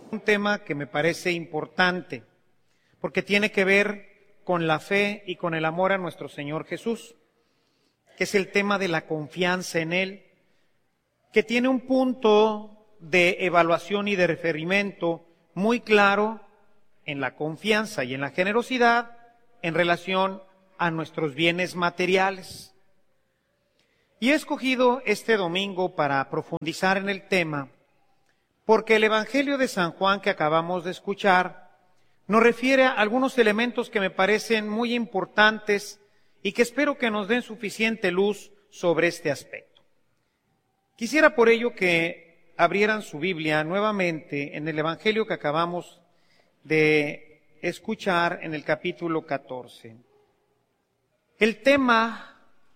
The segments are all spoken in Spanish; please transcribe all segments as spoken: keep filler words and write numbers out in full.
un tema que me parece importante, porque tiene que ver con la fe y con el amor a nuestro Señor Jesús, que es el tema de la confianza en Él, que tiene un punto de evaluación y de referimiento muy claro en la confianza y en la generosidad en relación a nuestros bienes materiales. Y he escogido este domingo para profundizar en el tema, porque el Evangelio de San Juan que acabamos de escuchar nos refiere a algunos elementos que me parecen muy importantes y que espero que nos den suficiente luz sobre este aspecto. Quisiera por ello que abrieran su Biblia nuevamente en el Evangelio que acabamos de escuchar en el capítulo catorce. El tema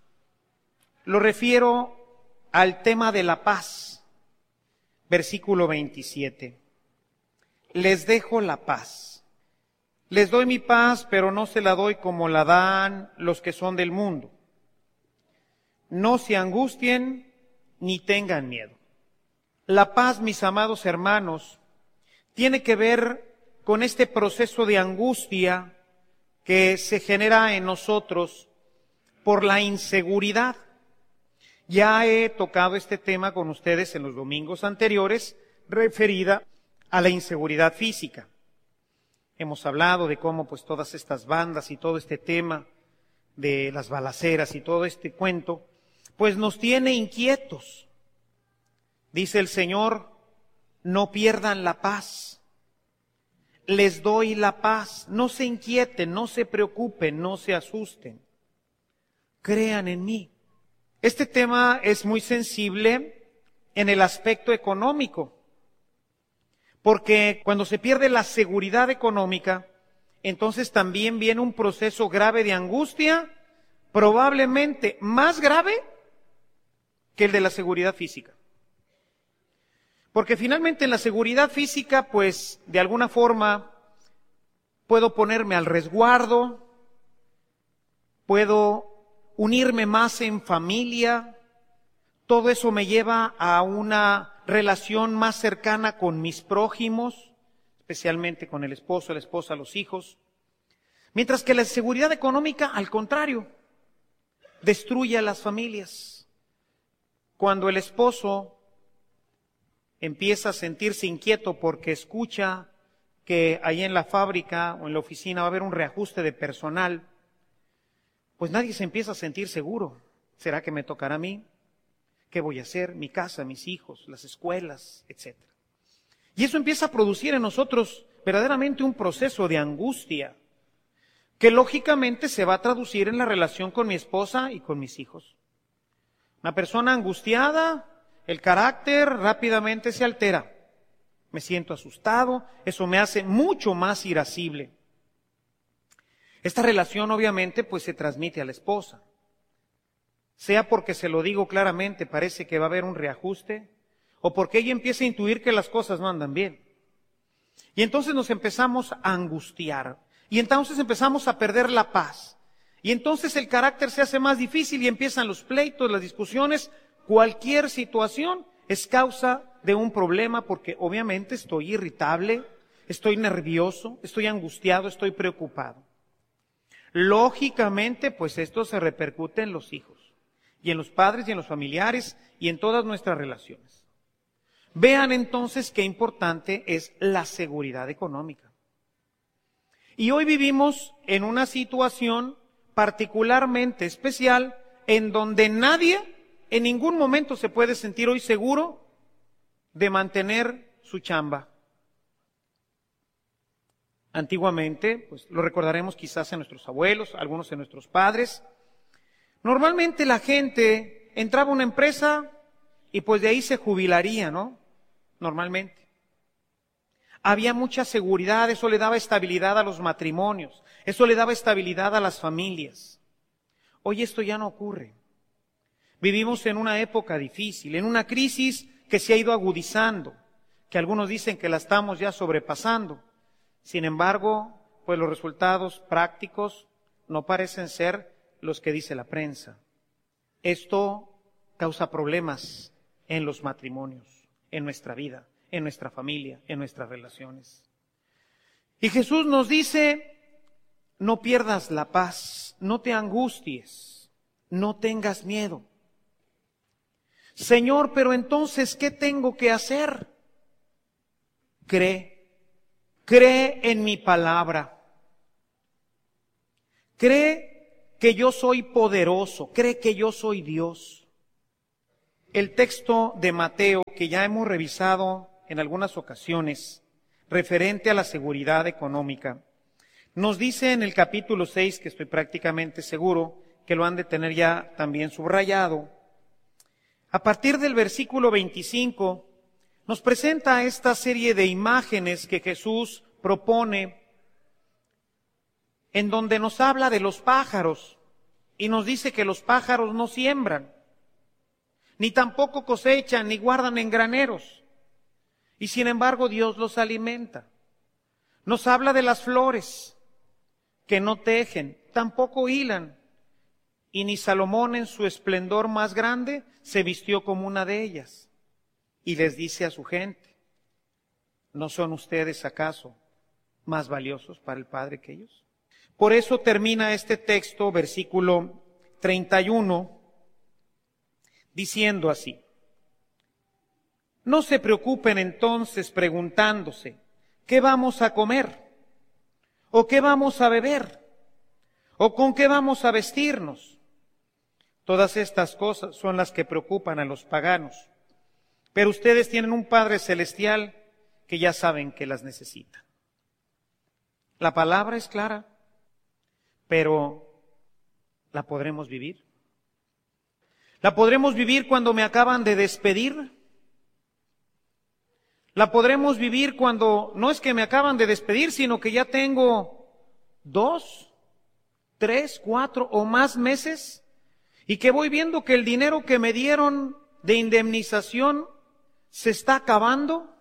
lo refiero al tema de la paz. Versículo veintisiete. Les dejo la paz. Les doy mi paz, pero no se la doy como la dan los que son del mundo. No se angustien ni tengan miedo. La paz, mis amados hermanos, tiene que ver con este proceso de angustia que se genera en nosotros por la inseguridad. Ya he tocado este tema con ustedes en los domingos anteriores, referida a la inseguridad física. Hemos hablado de cómo pues todas estas bandas y todo este tema de las balaceras y todo este cuento, pues nos tiene inquietos. Dice el Señor, no pierdan la paz. Les doy la paz. No se inquieten, no se preocupen, no se asusten. Crean en mí. Este tema es muy sensible en el aspecto económico, porque cuando se pierde la seguridad económica, entonces también viene un proceso grave de angustia, probablemente más grave que el de la seguridad física. Porque finalmente en la seguridad física, pues de alguna forma puedo ponerme al resguardo, puedo unirme más en familia, todo eso me lleva a una relación más cercana con mis prójimos, especialmente con el esposo, la esposa, los hijos. Mientras que la seguridad económica, al contrario, destruye a las familias. Cuando el esposo empieza a sentirse inquieto porque escucha que ahí en la fábrica o en la oficina va a haber un reajuste de personal, pues nadie se empieza a sentir seguro. ¿Será que me tocará a mí? ¿Qué voy a hacer? Mi casa, mis hijos, las escuelas, etcétera. Y eso empieza a producir en nosotros verdaderamente un proceso de angustia que lógicamente se va a traducir en la relación con mi esposa y con mis hijos. Una persona angustiada, el carácter rápidamente se altera. Me siento asustado, eso me hace mucho más irascible. Esta relación obviamente pues se transmite a la esposa. Sea porque se lo digo claramente, parece que va a haber un reajuste, o porque ella empieza a intuir que las cosas no andan bien. Y entonces nos empezamos a angustiar, y entonces empezamos a perder la paz. Y entonces el carácter se hace más difícil y empiezan los pleitos, las discusiones. Cualquier situación es causa de un problema porque obviamente estoy irritable, estoy nervioso, estoy angustiado, estoy preocupado. Lógicamente, pues esto se repercute en los hijos, y en los padres y en los familiares y en todas nuestras relaciones. Vean entonces qué importante es la seguridad económica. Y hoy vivimos en una situación particularmente especial en donde nadie en ningún momento se puede sentir hoy seguro de mantener su chamba. Antiguamente, pues lo recordaremos quizás en nuestros abuelos, algunos en nuestros padres. Normalmente la gente entraba a una empresa y pues de ahí se jubilaría, ¿no? Normalmente. Había mucha seguridad, eso le daba estabilidad a los matrimonios, eso le daba estabilidad a las familias. Hoy esto ya no ocurre. Vivimos en una época difícil, en una crisis que se ha ido agudizando, que algunos dicen que la estamos ya sobrepasando. Sin embargo, pues los resultados prácticos no parecen ser los que dice la prensa. Esto causa problemas en los matrimonios, en nuestra vida, en nuestra familia, en nuestras relaciones. Y Jesús nos dice, no pierdas la paz, no te angusties, no tengas miedo. Señor, pero entonces, ¿qué tengo que hacer? Cree, cree en mi palabra. Cree que yo soy poderoso, cree que yo soy Dios. El texto de Mateo, que ya hemos revisado en algunas ocasiones, referente a la seguridad económica, nos dice en el capítulo seis, que estoy prácticamente seguro que lo han de tener ya también subrayado, a partir del versículo veinticinco, nos presenta esta serie de imágenes que Jesús propone, en donde nos habla de los pájaros, y nos dice que los pájaros no siembran, ni tampoco cosechan, ni guardan en graneros, y sin embargo Dios los alimenta. Nos habla de las flores, que no tejen, tampoco hilan, y ni Salomón en su esplendor más grande se vistió como una de ellas. Y les dice a su gente, ¿no son ustedes acaso más valiosos para el Padre que ellos? Por eso termina este texto, versículo treinta y uno, diciendo así: no se preocupen entonces preguntándose, ¿qué vamos a comer? ¿O qué vamos a beber? ¿O con qué vamos a vestirnos? Todas estas cosas son las que preocupan a los paganos. Pero ustedes tienen un Padre Celestial que ya saben que las necesitan. La palabra es clara, pero ¿la podremos vivir? ¿La podremos vivir cuando me acaban de despedir? ¿La podremos vivir cuando no es que me acaban de despedir, sino que ya tengo dos, tres, cuatro o más meses y que voy viendo que el dinero que me dieron de indemnización se está acabando?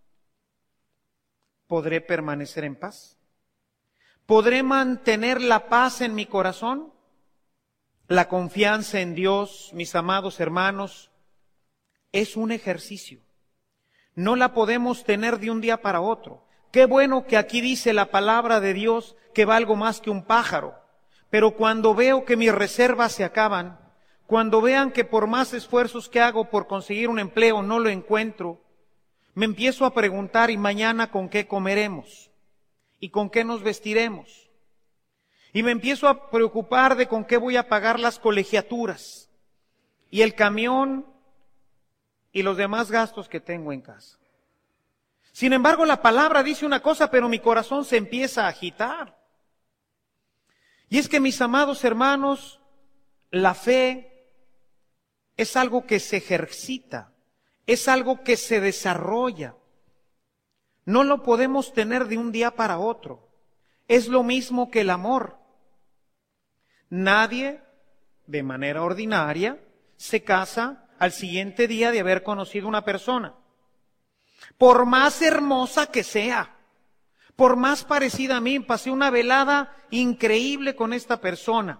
¿Podré permanecer en paz? ¿Podré mantener la paz en mi corazón? La confianza en Dios, mis amados hermanos, es un ejercicio. No la podemos tener de un día para otro. Qué bueno que aquí dice la palabra de Dios que valgo más que un pájaro. Pero cuando veo que mis reservas se acaban, cuando vean que por más esfuerzos que hago por conseguir un empleo no lo encuentro, me empiezo a preguntar, ¿y mañana con qué comeremos? ¿Y con qué nos vestiremos? Y me empiezo a preocupar de con qué voy a pagar las colegiaturas y el camión y los demás gastos que tengo en casa. Sin embargo, la palabra dice una cosa, pero mi corazón se empieza a agitar. Y es que, mis amados hermanos, la fe es algo que se ejercita, es algo que se desarrolla. No lo podemos tener de un día para otro. Es lo mismo que el amor. Nadie, de manera ordinaria, se casa al siguiente día de haber conocido una persona. Por más hermosa que sea, por más parecida a mí, pasé una velada increíble con esta persona.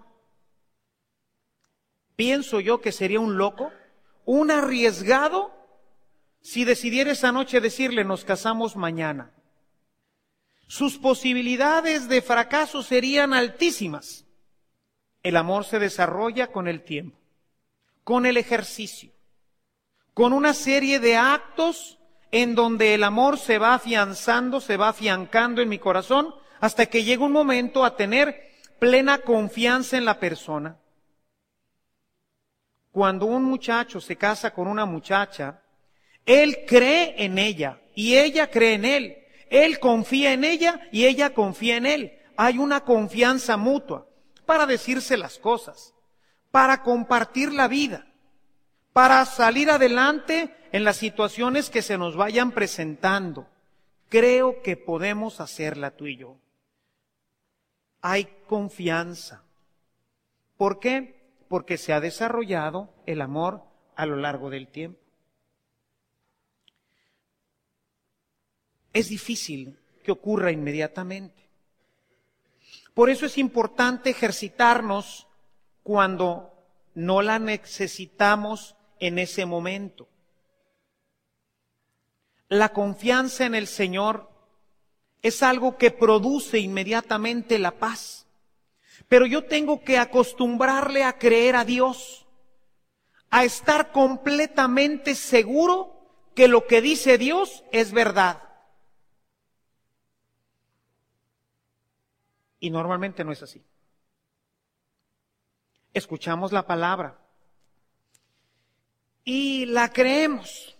Pienso yo que sería un loco, un arriesgado, si decidiera esa noche decirle, nos casamos mañana. Sus posibilidades de fracaso serían altísimas. El amor se desarrolla con el tiempo, con el ejercicio, con una serie de actos en donde el amor se va afianzando, se va afiancando en mi corazón, hasta que llega un momento a tener plena confianza en la persona. Cuando un muchacho se casa con una muchacha, él cree en ella y ella cree en él. Él confía en ella y ella confía en él. Hay una confianza mutua para decirse las cosas, para compartir la vida, para salir adelante en las situaciones que se nos vayan presentando. Creo que podemos hacerla tú y yo. Hay confianza. ¿Por qué? Porque se ha desarrollado el amor a lo largo del tiempo. Es difícil que ocurra inmediatamente. Por eso es importante ejercitarnos cuando no la necesitamos en ese momento. La confianza en el Señor es algo que produce inmediatamente la paz. Pero yo tengo que acostumbrarle a creer a Dios, a estar completamente seguro que lo que dice Dios es verdad. Y normalmente no es así. Escuchamos la palabra y la creemos.